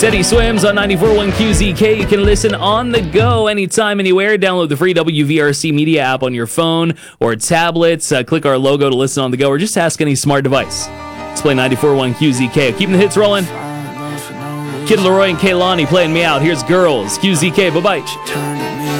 Eddie Swims on 94.1 QZK. You can listen on the go anytime, anywhere. Download the free WVRC Media app on your phone or tablets. Click our logo to listen on the go, or just ask any smart device. Let's play 94.1 QZK. Keeping the hits rolling. Kid Laroi and Kaylani playing me out. Here's Girls. QZK. Bye-bye.